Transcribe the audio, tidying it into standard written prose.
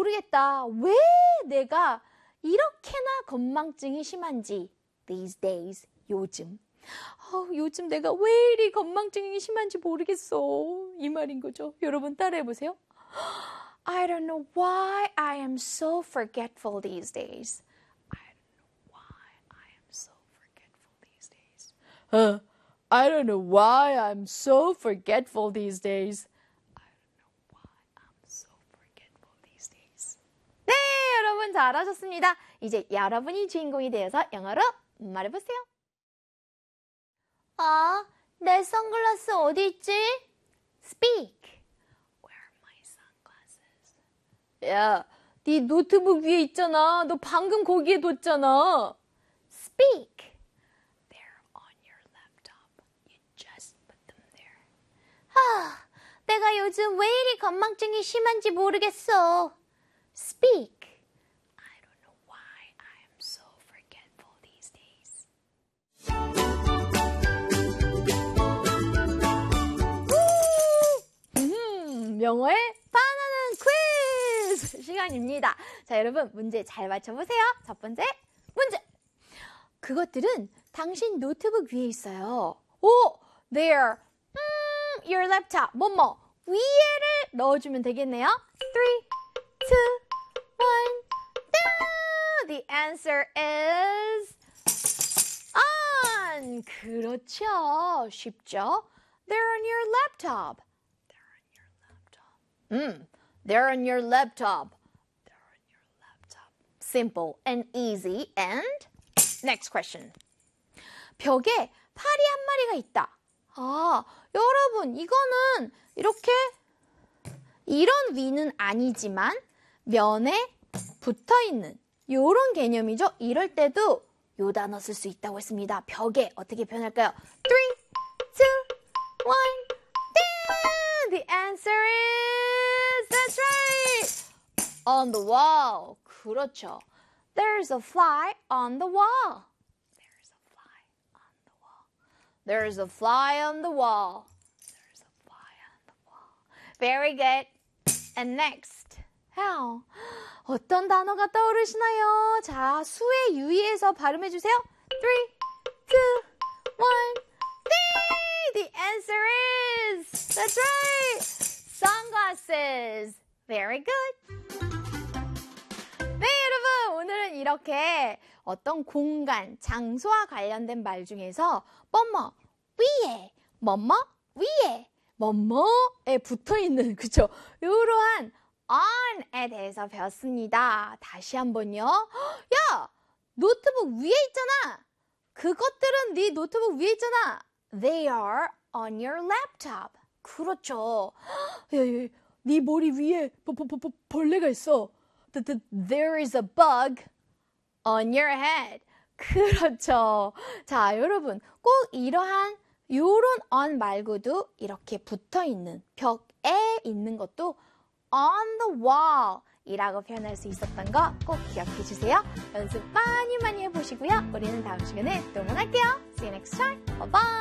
모르겠다. 왜 내가 이렇게나 건망증이 심한지. These days, 요즘. 요즘 내가 왜 이리 건망증이 심한지 모르겠어. 이 말인 거죠. 여러분 따라해보세요. I don't know why I am so forgetful these days. I don't know why I am so forgetful these days. I don't know why I'm so forgetful these days. I don't know why I'm so forgetful these days. 네, 여러분 잘하셨습니다. 이제 여러분이 주인공이 되어서 영어로 말해보세요. 내 선글라스 어디 있지? Speak. Where are my sunglasses? 야, 네 노트북 위에 있잖아. 너 방금 거기에 뒀잖아. Speak. They're on your laptop. You just put them there. 내가 요즘 왜 이리 건망증이 심한지 모르겠어. Speak. I don't know why I am so forgetful these days. 영어의 바나나 퀴즈 시간입니다. 자, 여러분 문제 잘 맞춰보세요. 첫 번째 문제. 그것들은 당신 노트북 위에 있어요. There. Your laptop. 뭐뭐 위에를 넣어주면 되겠네요. 3, 2, 1. The answer is on. 그렇죠. 쉽죠? They're on your laptop. They're on your laptop. They're on your laptop. Simple and easy. And next question. 벽에 파리 한 마리가 있다. 여러분 이거는 이렇게 이런 위는 아니지만 면에 붙어있는 이런 개념이죠. 이럴 때도 요 단어 쓸 수 있다고 했습니다. 벽에 어떻게 표현할까요? 3, 2, 1. The answer is that's right. On the wall. 그렇죠. There's a fly on the wall. There's a fly on the wall. There's a fly on the wall. There's a fly on the wall. Very good. And next. 어떤 단어가 떠오르시나요? 자, 수에 유의해서 발음해 주세요. 3, 2, 1. The answer is that's right. Sunglasses. Very good. 네, 여러분. 오늘은 이렇게 어떤 공간, 장소와 관련된 말 중에서 뭐뭐 위에, 뭐뭐 위에, 뭐뭐에 붙어있는, 그쵸? 이러한 on에 대해서 배웠습니다. 다시 한번요. 야! 노트북 위에 있잖아. 그것들은 네 노트북 위에 있잖아. They are on your laptop. 그렇죠. 네 머리 위에 벌레가 있어. There is a bug on your head. 그렇죠. 자, 여러분 꼭 이러한 요런 on 말고도 이렇게 붙어있는 벽에 있는 것도 on the wall 이라고 표현할 수 있었던 거 꼭 기억해 주세요. 연습 많이 해보시고요. 우리는 다음 시간에 또 만날게요. See you next time. Bye bye.